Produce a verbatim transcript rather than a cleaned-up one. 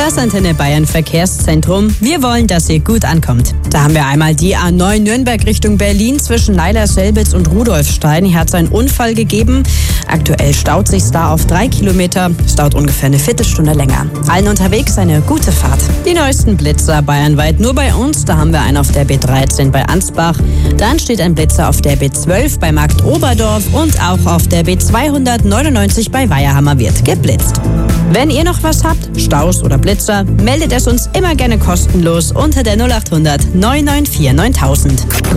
Das Antenne Bayern Verkehrszentrum. Wir wollen, dass ihr gut ankommt. Da haben wir einmal die A neun Nürnberg Richtung Berlin zwischen Leila-Selbitz und Rudolfstein. Hier hat es einen Unfall gegeben. Aktuell staut sich's da auf drei Kilometer. Es dauert ungefähr eine Viertelstunde länger. Allen unterwegs eine gute Fahrt. Die neuesten Blitzer bayernweit nur bei uns. Da haben wir einen auf der B dreizehn bei Ansbach. Dann steht ein Blitzer auf der B zwölf bei Markt Oberdorf und auch auf der B zweihundertneunundneunzig bei Weiherhammer wird geblitzt. Wenn ihr noch was habt, Staus oder Blitzer, meldet es uns immer gerne kostenlos unter der null acht hundert neun neun vier neuntausend.